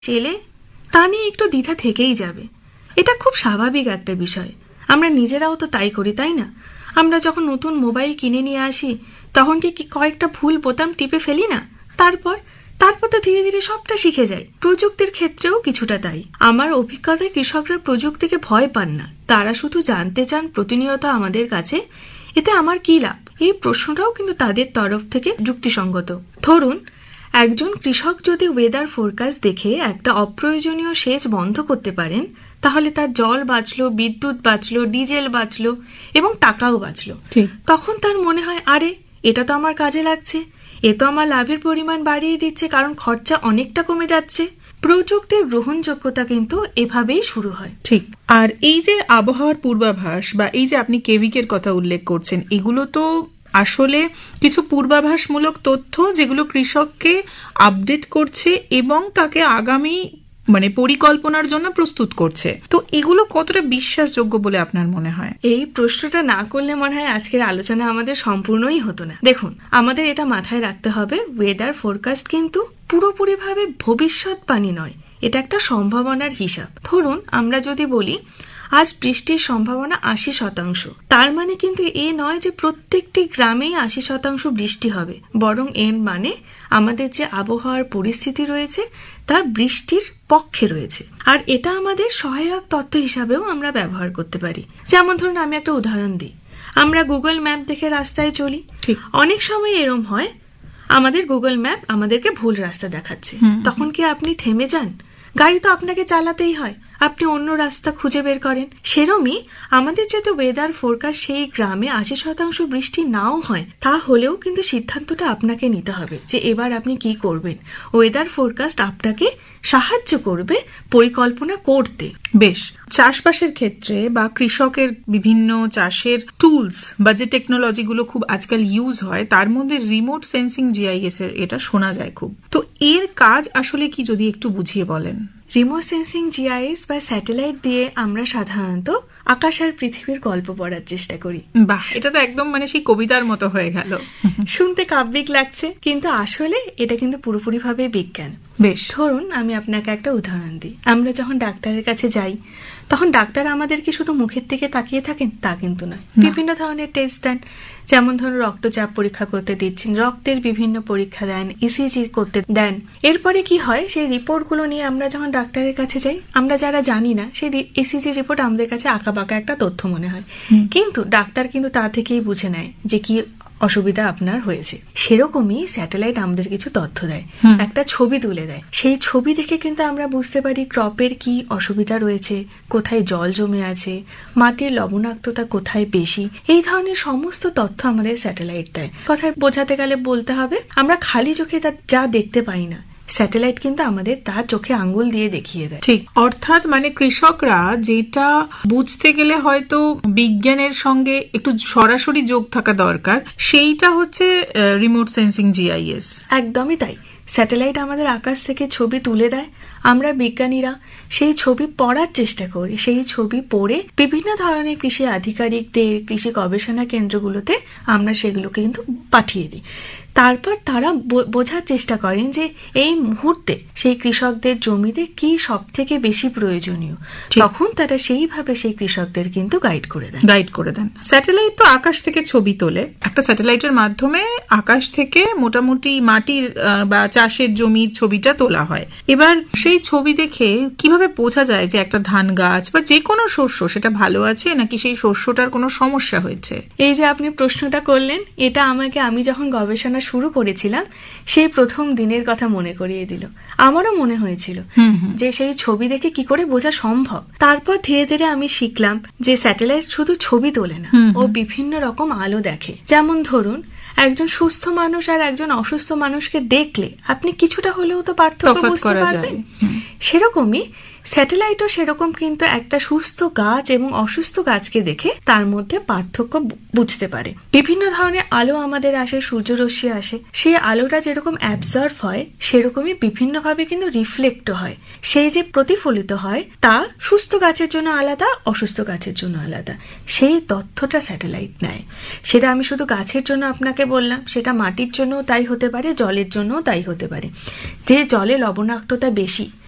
চেলে তা নিয়ে একটু দ্বিধা থেকেই যাবে। এটা খুব স্বাভাবিক একটা বিষয়, আমরা নিজেরাও তো তাই করি, তাই না? আমরা যখন নতুন মোবাইল কিনে নিয়ে আসি তখন কি কয়েকটা ভুল বোতাম টিপে ফেলি না? তারপর তো ধীরে ধীরে সবটা শিখে যায়। প্রযুক্তির ক্ষেত্রেও কিছুটা তাই। আমার অভিজ্ঞতায় কৃষকরা প্রযুক্তিকে ভয় পান না, তারা শুধু জানতে চান প্রতিনিয়ত আমাদের কাছে এতে আমার কি লাভ। এই প্রশ্নটাও কিন্তু তাদের তরফ থেকে যুক্তিসঙ্গত। ধরুন একজন কৃষক যদি ওয়েদার ফোরকাস্ট দেখে একটা অপ্রয়োজনীয় সেচ বন্ধ করতে পারেন, তাহলে তার জল বাঁচলো, বিদ্যুৎ বাঁচলো, ডিজেল বাঁচলো এবং টাকাও বাঁচলো। তখন তার মনে হয় আরে এটা তো আমার কাজে লাগছে, এ তো আমার লাভের পরিমাণ বাড়িয়ে দিচ্ছে, কারণ খরচা অনেকটা কমে যাচ্ছে। প্রযুক্তির গ্রহণযোগ্যতা কিন্তু এভাবেই শুরু হয়। ঠিক। আর এই যে আবহাওয়ার পূর্বাভাস বা এই যে আপনি কেভিকের কথা উল্লেখ করছেন, এগুলো তো আসলে কিছু পূর্বাভাসমূলক তথ্য যেগুলো কৃষককে আপডেট করছে এবং তাকে আগামী পরিকল্পনার জন্য প্রস্তুত করছে। তো এগুলো কতটা বিশ্বাসযোগ্য বলে আপনার মনে হয়? এই প্রশ্নটা না করলে মনে হয় আজকের আলোচনা আমাদের সম্পূর্ণই হতো না। দেখুন, আমাদের এটা মাথায় রাখতে হবে, ওয়েদার ফোরকাস্ট কিন্তু পুরোপুরিভাবে ভবিষ্যৎবাণী নয়, এটা একটা সম্ভাবনার হিসাব। ধরুন আমরা যদি বলি আজ বৃষ্টির সম্ভাবনা 80%, তার মানে কিন্তু এ নয় যে প্রত্যেকটি গ্রামেই 80% বৃষ্টি হবে, বরং এর মানে আমাদের যে আবহাওয়ার পরিস্থিতি রয়েছে তা বৃষ্টির পক্ষে রয়েছে। আর এটা আমাদের সহায়ক তথ্য হিসাবেও আমরা ব্যবহার করতে পারি। যেমন ধরুন আমি একটা উদাহরণ দিই, আমরা গুগল ম্যাপ দেখে রাস্তায় চলি, অনেক সময় এরম হয় আমাদের গুগল ম্যাপ আমাদেরকে ভুল রাস্তা দেখাচ্ছে, তখন কি আপনি থেমে যান? গাড়ি তো আপনাকে চালাতেই হয়, আপনি অন্য রাস্তা খুঁজে বের করেন। সেরমই আমাদের যদি ওয়েদার ফোরকাস্ট সেই গ্রামে 80% বৃষ্টি নাও হয়, তা হলেও কিন্তু সিদ্ধান্তটা আপনাকে নিতে হবে যে এবার আপনি কি করবেন। ওয়েদার ফোরকাস্ট আপনাকে সাহায্য করবে পরিকল্পনা করতে। বেশ, চাষবাসের ক্ষেত্রে বা কৃষকের বিভিন্ন চাষের টুলস বা যে টেকনোলজিগুলো খুব আজকাল ইউজ হয়, তার মধ্যে রিমোট সেন্সিং জিআইএস এর এটা শোনা যায় খুব। তো এর কাজ আসলে কি, যদি একটু বুঝিয়ে বলেন? রিমোট সেন্সিং জিআইএস বা স্যাটেলাইট দিয়ে আমরা সাধারণত আকাশ আর পৃথিবীর গল্প পড়ার চেষ্টা করি। বাহ, এটা তো একদম সেই কবিতার মতো হয়ে গেল। শুনতে কাব্যিক লাগছে, কিন্তু আসলে এটা কিন্তু পুরোপুরিভাবে বিজ্ঞান। বেশ, ধরুন আমি আপনাকে একটা উদাহরণ দিই। আমরা যখন ডাক্তারের কাছে যাই তখন ডাক্তার আমাদেরকে শুধু মুখের দিকে তাকিয়ে থাকেন তা কিন্তু নয়, বিভিন্ন ধরনের টেস্ট দেন। যেমন ধরুন রক্তচাপ পরীক্ষা করতে দিচ্ছেন, রক্তের বিভিন্ন পরীক্ষা দেন, ইসিজি করতে দেন। এরপরে কি হয়, সেই রিপোর্টগুলো নিয়ে আমরা যখন ডাক্তারের কাছে যাই, আমরা যারা জানি না সেই ইসিজি রিপোর্ট আমাদের কাছে আঁকাবাঁকা একটা তথ্য মনে হয়, কিন্তু ডাক্তার কিন্তু তা থেকেই বুঝে নেয় যে কি অসুবিধা আপনার হয়েছে। সেরকমই স্যাটেলাইট আমাদের কিছু তথ্য দেয়, একটা ছবি তুলে দেয়। সেই ছবি দেখে কিন্তু আমরা বুঝতে পারি ক্রপের কি অসুবিধা রয়েছে, কোথায় জল জমে আছে, মাটির লবণাক্ততা কোথায় বেশি, এই ধরনের সমস্ত তথ্য আমাদের স্যাটেলাইট দেয়। কথায় বোঝাতে গেলে বলতে হবে আমরা খালি চোখে যা দেখতে পাই না, স্যাটেলাইট কিন্তু আমাদের তার চোখে আঙ্গুল দিয়ে দেখিয়ে দেয়। ঠিক, অর্থাৎ কৃষকরা যেটা বুঝতে গেলে হয়তো বিজ্ঞানের সঙ্গে একটু সরাসরি যোগ থাকা দরকার, সেইটা হচ্ছে রিমোট সেন্সিং জিআইএস। একদমই তাই। স্যাটেলাইট আমাদের আকাশ থেকে ছবি তুলে দেয়, আমরা বিজ্ঞানীরা সেই ছবি পড়ার চেষ্টা করি, সেই ছবি পড়ে বিভিন্ন ধরনের কৃষি আধিকারিকদের, কৃষি গবেষণা কেন্দ্রগুলোতে আমরা সেগুলোকে কিন্তু পাঠিয়ে দিই। তারপর তারা বোঝার চেষ্টা করেন যে এই মুহূর্তে সেই কৃষকদের জমিতে কি সব থেকে বেশি প্রয়োজনীয়, তখন তারা সেইভাবে সেই কৃষকদের কিন্তু গাইড করে দেন। স্যাটেলাইট তো আকাশ থেকে ছবি তোলে, একটা স্যাটেলাইটের মাধ্যমে আকাশ থেকে মোটামুটি মাটির বা চাষের জমির ছবিটা তোলা হয়। এবার সেই ছবি দেখে কিভাবে বোঝা যায় যে একটা ধান গাছ বা যে কোনো শস্য সেটা ভালো আছে নাকি সেই শস্যটার কোনো সমস্যা হয়েছে? এই যে আপনি প্রশ্নটা করলেন, এটা আমি যখন গবেষণা শুরু করেছিলাম সেই প্রথম দিনের কথা মনে করিয়ে দিল। আমারও মনে হয়েছিল যে সেই ছবি দেখে কি করে বোঝা সম্ভব। তারপর ধীরে ধীরে আমি শিখলাম যে স্যাটেলাইট শুধু ছবি তোলে না, ও বিভিন্ন রকম আলো দেখে। যেমন ধরুন একজন সুস্থ মানুষ আর একজন অসুস্থ মানুষকে দেখলে আপনি কিছুটা হলেও তো পার্থক্য বুঝতে পারবেন। সেরকমই স্যাটেলাইটও সেরকম কিন্তু একটা সুস্থ গাছ এবং অসুস্থ গাছকে দেখে তার মধ্যে পার্থক্য বুঝতে পারে। বিভিন্ন ধরনের আলো আমাদের আসে, সূর্যরশ্মি আসে, সেই আলোটা যেরকম অ্যাবজর্ভ হয় সেরকমই বিভিন্নভাবে কিন্তু রিফ্লেক্ট হয়। সেই যে প্রতিফলিত হয় তা সুস্থ গাছের জন্য আলাদা, অসুস্থ গাছের জন্য আলাদা। সেই তথ্যটা স্যাটেলাইট নেয়। সেটা আমি শুধু গাছের জন্য আপনাকে বললাম, সেটা মাটির জন্যও তাই হতে পারে, জলের জন্যও তাই হতে পারে। যে জলে লবণাক্ততা বেশি